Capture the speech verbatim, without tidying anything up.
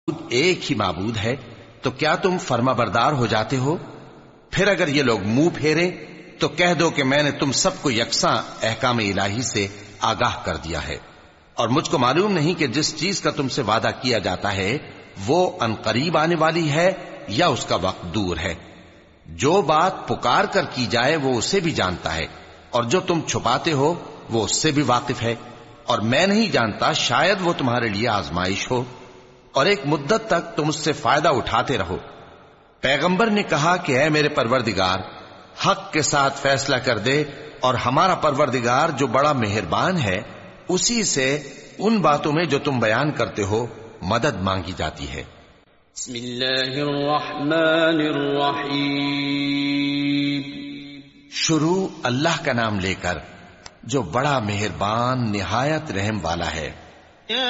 एक ही माबूद है, तो क्या तुम फर्माबरदार हो जाते हो? फिर अगर ये लोग मुंह फेरे तो कह दो कि मैंने तुम सबको यकसां अहकाम इलाही से आगाह कर दिया है, और मुझको मालूम नहीं कि जिस चीज का तुमसे वादा किया जाता है वो अनकरीब आने वाली है या उसका वक्त दूर है। जो बात पुकार कर की जाए वो उसे भी जानता है, और जो तुम छुपाते हो वो उससे भी वाकिफ है। और मैं नहीं जानता, शायद वो तुम्हारे लिए आजमाइश हो, और एक मुद्दत तक तुम उससे फायदा उठाते रहो। पैगंबर ने कहा कि ऐ मेरे परवरदिगार, हक के साथ फैसला कर दे, और हमारा परवरदिगार जो बड़ा मेहरबान है उसी से उन बातों में जो तुम बयान करते हो मदद मांगी जाती है। शुरू अल्लाह का नाम लेकर जो बड़ा मेहरबान निहायत रहम वाला है।